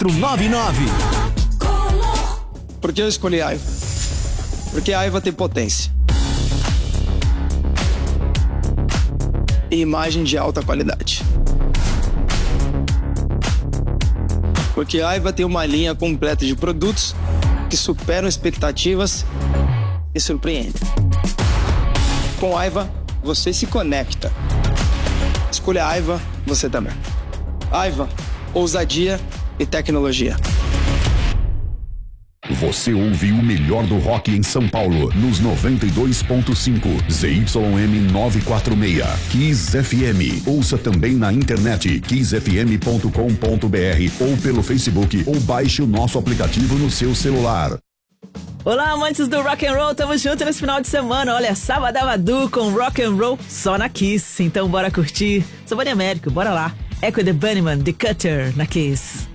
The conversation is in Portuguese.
499. Por que eu escolhi Aiva? Porque a Aiva tem potência e imagem de alta qualidade. Porque a Aiva tem uma linha completa de produtos que superam expectativas e surpreendem. Com a Aiva, você se conecta. Escolha a Aiva, você também. Aiva, ousadia e tecnologia. Você ouviu o melhor do rock em São Paulo, nos 92.5 ZYM 946, Kiss FM. Ouça também na internet kissfm.com.br ou pelo Facebook ou baixe o nosso aplicativo no seu celular. Olá, amantes do rock and roll, tamo junto nesse final de semana. Olha, Sabadabadu com rock and roll só na Kiss. Então bora curtir. Sou Bani Américo, bora lá. Echo the Bunnyman, The Cutter na Kiss.